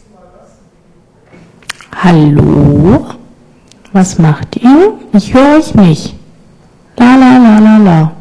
Hallo? Was macht ihr? Ich höre euch nicht. La la la la la.